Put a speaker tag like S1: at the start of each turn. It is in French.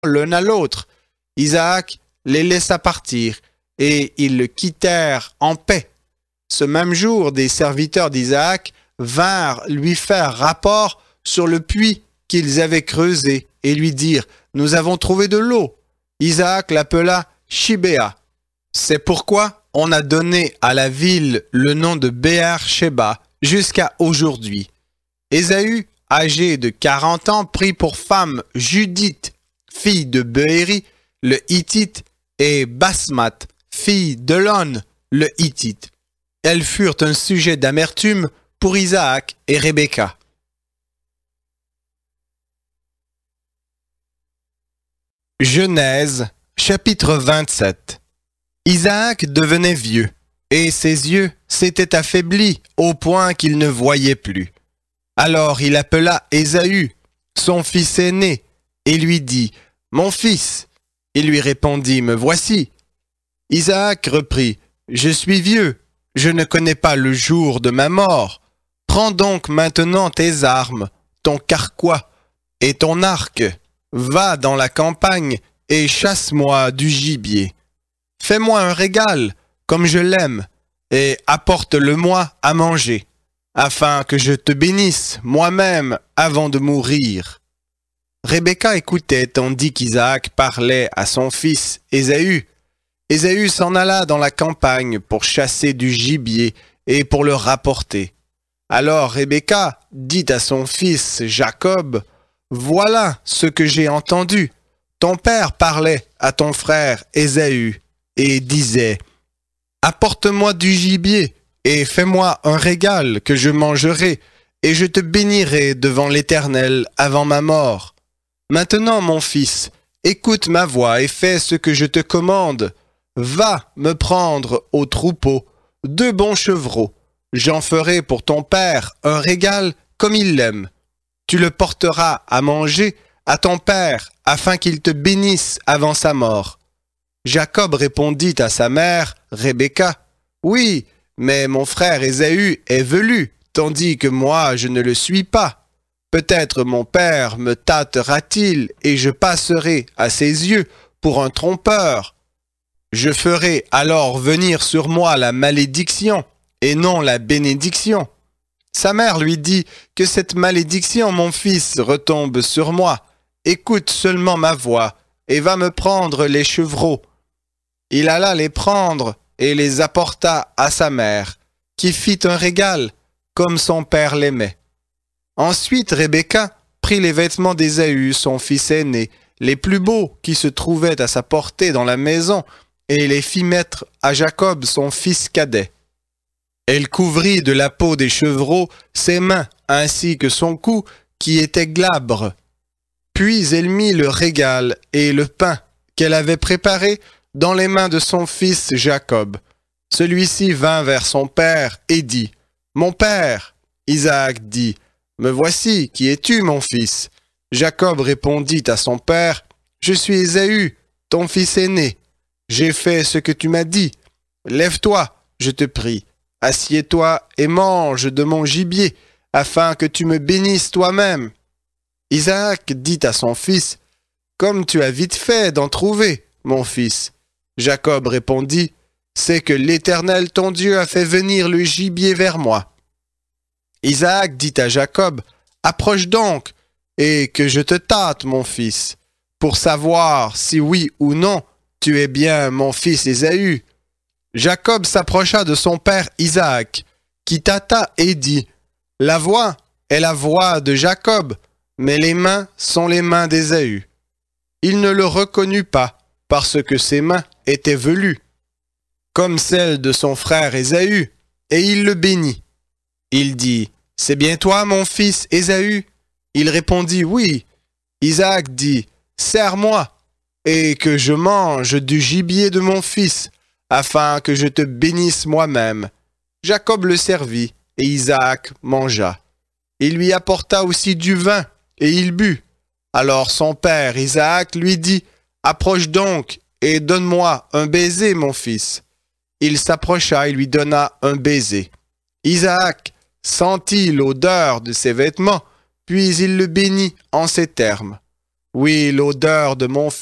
S1: l'un à l'autre. Isaac les laissa partir, et ils le quittèrent en paix. Ce même jour, des serviteurs d'Isaac vinrent lui faire rapport sur le puits qu'ils avaient creusé, et lui dirent, « Nous avons trouvé de l'eau. » Isaac l'appela Shibéa. C'est pourquoi on a donné à la ville le nom de Béer-Shéba jusqu'à aujourd'hui. Ésaü, âgé de 40 ans, prit pour femme Judith, fille de Beéri, le Hittite, et Basmath, fille d'Elon, le Hittite. Elles furent un sujet d'amertume pour Isaac et Rebecca. Genèse, chapitre 27. Isaac devenait vieux, et ses yeux s'étaient affaiblis au point qu'il ne voyait plus. Alors il appela Ésaü, son fils aîné, et lui dit, « Mon fils !» Il lui répondit, « Me voici. » Isaac reprit, « Je suis vieux, je ne connais pas le jour de ma mort. Prends donc maintenant tes armes, ton carquois et ton arc. Va dans la campagne et chasse-moi du gibier. Fais-moi un régal, comme je l'aime, et apporte-le-moi à manger, afin que je te bénisse moi-même avant de mourir. » Rebecca écoutait tandis qu'Isaac parlait à son fils Ésaü. Ésaü s'en alla dans la campagne pour chasser du gibier et pour le rapporter. Alors Rebecca dit à son fils Jacob, « Voilà ce que j'ai entendu. Ton père parlait à ton frère Ésaü et disait, « Apporte-moi du gibier et fais-moi un régal que je mangerai, et je te bénirai devant l'Éternel avant ma mort. Maintenant, mon fils, écoute ma voix et fais ce que je te commande. Va me prendre au troupeau 2 bons chevreaux. J'en ferai pour ton père un régal comme il l'aime. Tu le porteras à manger à ton père afin qu'il te bénisse avant sa mort. » Jacob répondit à sa mère, Rebecca, « Oui, mais mon frère Ésaü est velu, tandis que moi je ne le suis pas. Peut-être mon père me tâtera-t-il et je passerai à ses yeux pour un trompeur. Je ferai alors venir sur moi la malédiction et non la bénédiction. » Sa mère lui dit, « Que cette malédiction, mon fils, retombe sur moi. Écoute seulement ma voix et va me prendre les chevreaux. » Il alla les prendre et les apporta à sa mère, qui fit un régal, comme son père l'aimait. Ensuite Rebecca prit les vêtements d'Ésaü, son fils aîné, les plus beaux qui se trouvaient à sa portée dans la maison, et les fit mettre à Jacob, son fils cadet. Elle couvrit de la peau des chevreaux ses mains ainsi que son cou, qui était glabre. Puis elle mit le régal et le pain qu'elle avait préparé dans les mains de son fils Jacob. Celui-ci vint vers son père et dit, « Mon père !» Isaac dit, « Me voici, qui es-tu, mon fils ?» Jacob répondit à son père, « Je suis Ésaü, ton fils aîné. J'ai fait ce que tu m'as dit. Lève-toi, je te prie, assieds-toi et mange de mon gibier, afin que tu me bénisses toi-même. » Isaac dit à son fils, « Comme tu as vite fait d'en trouver, mon fils. » Jacob répondit, « C'est que l'Éternel ton Dieu a fait venir le gibier vers moi. » Isaac dit à Jacob, « Approche donc, et que je te tâte, mon fils, pour savoir si oui ou non tu es bien mon fils Ésaü. » Jacob s'approcha de son père Isaac, qui tâta et dit, « La voix est la voix de Jacob, mais les mains sont les mains d'Ésaü. » Il ne le reconnut pas, parce que ses mains étaient velues, comme celles de son frère Ésaü, et il le bénit. Il dit, « C'est bien toi, mon fils Ésaü ?» Il répondit, « Oui. » Isaac dit, « Serre-moi, et que je mange du gibier de mon fils, afin que je te bénisse moi-même. » Jacob le servit, et Isaac mangea. Il lui apporta aussi du vin, et il but. Alors son père Isaac lui dit, « Approche donc, et donne-moi un baiser, mon fils. » Il s'approcha et lui donna un baiser. Isaac sentit l'odeur de ses vêtements, puis il le bénit en ces termes. Oui, l'odeur de mon